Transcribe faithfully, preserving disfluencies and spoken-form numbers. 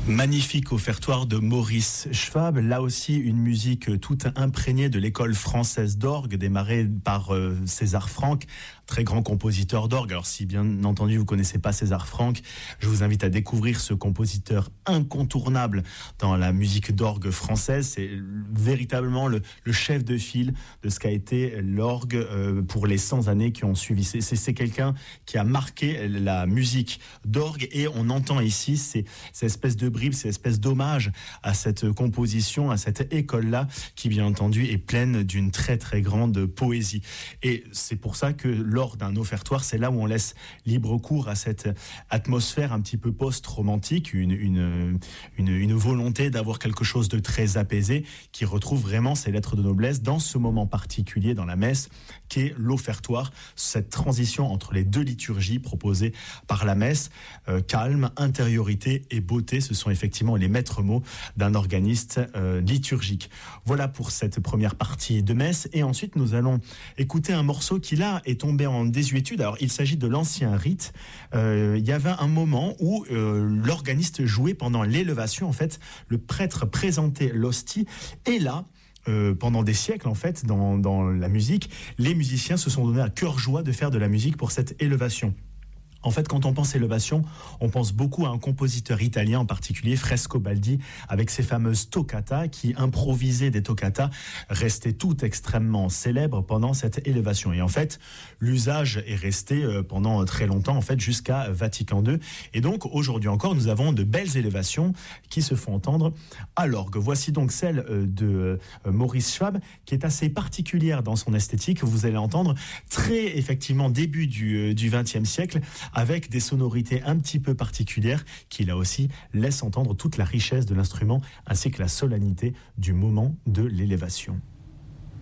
Magnifique offertoire de Maurice Schwab, là aussi une musique toute imprégnée de l'école française d'orgue, démarrée par euh, César Franck, très grand compositeur d'orgue. Alors si bien entendu vous connaissez pas César Franck, je vous invite à découvrir ce compositeur incontournable dans la musique d'orgue française. C'est véritablement le, le chef de file de ce qu'a été l'orgue euh, pour les cent années qui ont suivi. C'est, c'est, c'est quelqu'un qui a marqué la musique d'orgue et on entend ici ces, ces espèces de bribes, ces espèces d'hommages à cette composition, à cette école-là qui bien entendu est pleine d'une très très grande poésie. Et c'est pour ça que lors d'un offertoire, c'est là où on laisse libre cours à cette atmosphère un petit peu post-romantique, une, une, une, une volonté d'avoir quelque chose de très apaisé qui retrouve vraiment ses lettres de noblesse dans ce moment particulier dans la messe qu'est l'offertoire, cette transition entre les deux liturgies proposées par la messe, euh, calme, intériorité et beauté, ce sont effectivement les maîtres mots d'un organiste euh, liturgique. Voilà pour cette première partie de messe et ensuite nous allons écouter un morceau qui là est tombé en désuétude. Alors il s'agit de l'ancien rite. Euh, il y avait un moment où euh, l'organiste jouait pendant l'élévation. En fait, le prêtre présentait l'hostie et là, Euh, pendant des siècles, en fait, dans, dans la musique, les musiciens se sont donnés à cœur joie de faire de la musique pour cette élévation. En fait, quand on pense élévation, on pense beaucoup à un compositeur italien en particulier, Frescobaldi, avec ses fameuses toccata qui improvisaient des toccata, restaient toutes extrêmement célèbres pendant cette élévation. Et en fait, l'usage est resté pendant très longtemps, en fait, jusqu'à Vatican deux. Et donc, aujourd'hui encore, nous avons de belles élévations qui se font entendre à l'orgue. Voici donc celle de Maurice Schwab, qui est assez particulière dans son esthétique. Vous allez entendre très, effectivement, début du, du vingtième siècle, avec des sonorités un petit peu particulières qui là aussi laissent entendre toute la richesse de l'instrument ainsi que la solennité du moment de l'élévation.